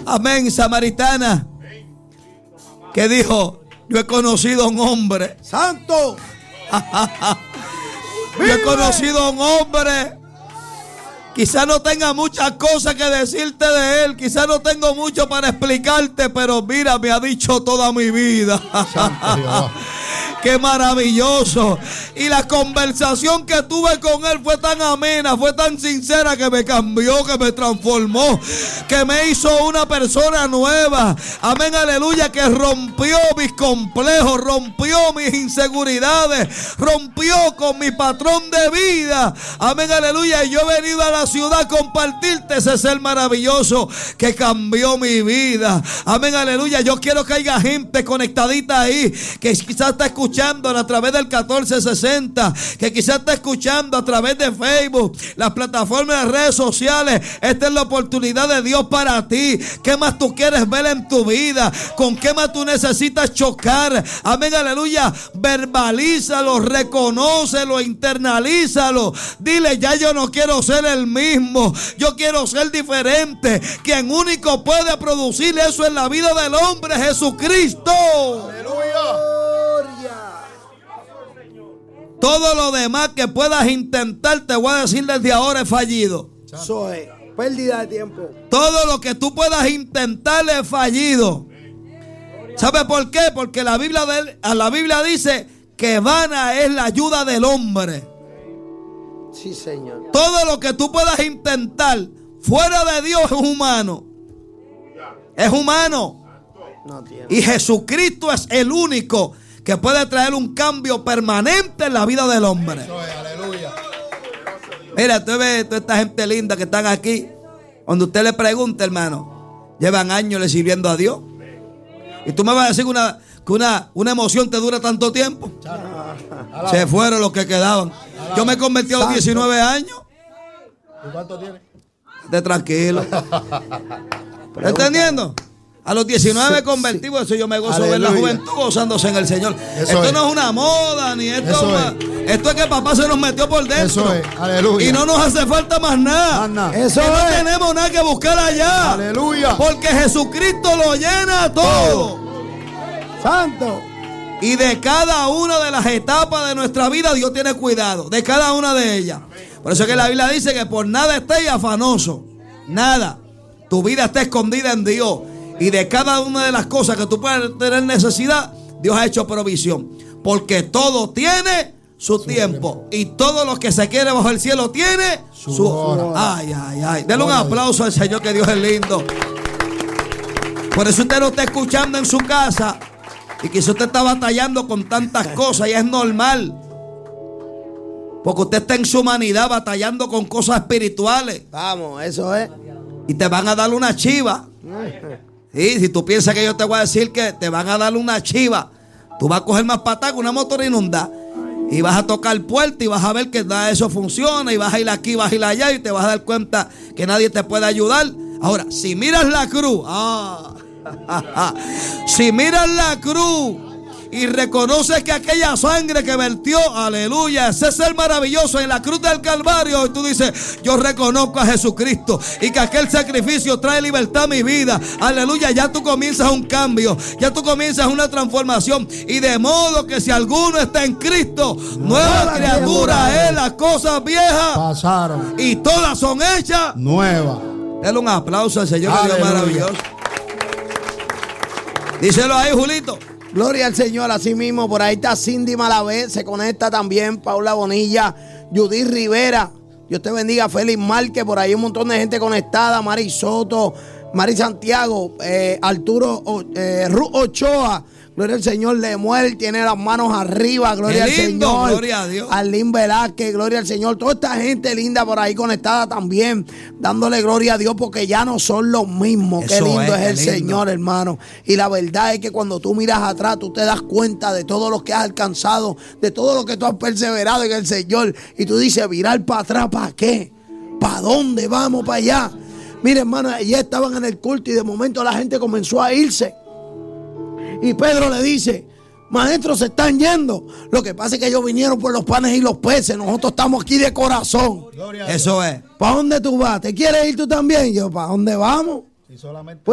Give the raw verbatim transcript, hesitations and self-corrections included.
amén, samaritana, que dijo: yo he conocido a un hombre. Santo. Yo he conocido a un hombre. Quizá no tenga muchas cosas que decirte de él. Quizá no tengo mucho para explicarte. Pero mira, me ha dicho toda mi vida. Qué maravilloso. Y la conversación que tuve con él fue tan amena, fue tan sincera, que me cambió, que me transformó, que me hizo una persona nueva. Amén, aleluya, que rompió mis complejos, rompió mis inseguridades, rompió con mi patrón de vida. Amén, aleluya. Y yo he venido a la ciudad a compartirte ese ser maravilloso que cambió mi vida. Amén, aleluya. Yo quiero que haya gente conectadita ahí, que quizás está escuchando a través del catorce sesenta, que quizás está escuchando a través de Facebook, las plataformas de redes sociales. Esta es la oportunidad de Dios para ti. ¿Qué más tú quieres ver en tu vida? ¿Con qué más tú necesitas chocar? Amén, aleluya. Verbalízalo, reconócelo, internalízalo. Dile: ya yo no quiero ser el mismo, yo quiero ser diferente. Quien único puede producir eso en la vida del hombre es Jesucristo. Aleluya. Todo lo demás que puedas intentar, te voy a decir desde ahora, es fallido. Eso es pérdida de tiempo. Todo lo que tú puedas intentar es fallido. ¿Sabe por qué? Porque la Biblia, de, la Biblia dice que vana es la ayuda del hombre. Sí, Señor. Todo lo que tú puedas intentar fuera de Dios es humano. Es humano. No tiene. Y Jesucristo es el único que puede traer un cambio permanente en la vida del hombre. Eso es, aleluya. Mira, tú ves toda esta gente linda que están aquí. Cuando usted le pregunta, hermano, llevan años le sirviendo a Dios. Y tú me vas a decir que una, que una, una emoción te dura tanto tiempo. Se fueron los que quedaban. Yo me convertí a los diecinueve años. ¿Y cuánto tienes? Esté tranquilo. ¿Está entendiendo? A los diecinueve me convertí, por eso yo me gozo de ver la juventud gozándose en el Señor. Eso esto es. No es una moda, ni esto Eso más. es. Esto es que papá se nos metió por dentro. Eso es, aleluya. Y no nos hace falta más nada. Más nada. Eso Eso no es. tenemos nada que buscar allá. Aleluya. Porque Jesucristo lo llena todo. Santo. Y de cada una de las etapas de nuestra vida Dios tiene cuidado. De cada una de ellas. Por eso es que la Biblia dice que por nada estéis afanoso. Nada. Tu vida está escondida en Dios. Y de cada una de las cosas que tú puedes tener necesidad, Dios ha hecho provisión. Porque todo tiene su, su tiempo. tiempo. Y todo lo que se quiere bajo el cielo tiene su, su hora. Ay, ay, ay. Denle un aplauso al Señor, que Dios es lindo. Por eso usted no está escuchando en su casa. Y quizás usted está batallando con tantas cosas. Y es normal. Porque usted está en su humanidad batallando con cosas espirituales. Vamos, eso es. Y te van a dar una chiva. Sí, si tú piensas que yo te voy a decir que te van a dar una chiva, tú vas a coger más patada que una motor inundada. Y vas a tocar puerta y vas a ver que nada de eso funciona. Y vas a ir aquí, vas a ir allá y te vas a dar cuenta que nadie te puede ayudar. Ahora, si miras la cruz, ah, si miras la cruz y reconoces que aquella sangre que vertió, aleluya, ese ser maravilloso en la cruz del Calvario, y tú dices: yo reconozco a Jesucristo y que aquel sacrificio trae libertad a mi vida, aleluya, ya tú comienzas un cambio, ya tú comienzas una transformación. Y de modo que si alguno está en Cristo, nueva criatura es, las cosas viejas pasaron y todas son hechas nuevas. Dale un aplauso al Señor, que Dios es maravilloso. Díselo ahí, Julito. Gloria al Señor, así mismo. Por ahí está Cindy Malavé, se conecta también Paula Bonilla, Judith Rivera. Dios te bendiga, Félix Márquez, por ahí un montón de gente conectada, Mari Soto, Mari Santiago, eh, Arturo eh, Ruth Ochoa. Gloria al Señor. Lemuel tiene las manos arriba. Gloria Qué al lindo, Señor. Gloria a Dios. Arlín Velázquez. Gloria al Señor. Toda esta gente linda por ahí conectada también, dándole gloria a Dios, porque ya no son los mismos. Qué Eso lindo es, es, el qué lindo. Señor, hermano. Y la verdad es que cuando tú miras atrás, tú te das cuenta de todo lo que has alcanzado, de todo lo que tú has perseverado en el Señor. Y tú dices: virar para atrás, ¿para qué? ¿Para dónde vamos? Para allá. Mira, hermano, ya estaban en el culto y de momento la gente comenzó a irse. Y Pedro le dice: maestro, se están yendo. Lo que pasa es que ellos vinieron por los panes y los peces. Nosotros estamos aquí de corazón. Eso es. ¿Para dónde tú vas? ¿Te quieres ir tú también? Yo: ¿para dónde vamos? Si solamente